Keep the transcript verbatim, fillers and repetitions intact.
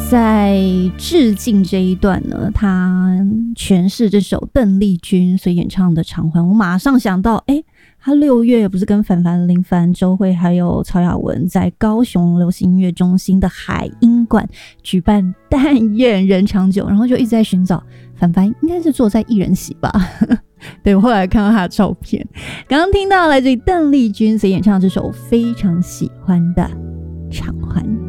在致敬这一段呢，他诠释这首邓丽君所演唱的《偿还》，我马上想到，哎，他六月不是跟凡凡、林凡、周蕙还有曹雅文在高雄流行音乐中心的海音馆举办但愿人长久，然后就一直在寻找凡凡，应该是坐在艺人席吧。对，我后来看到他的照片。刚刚听到来自于邓丽君所演唱这首非常喜欢的《偿还》。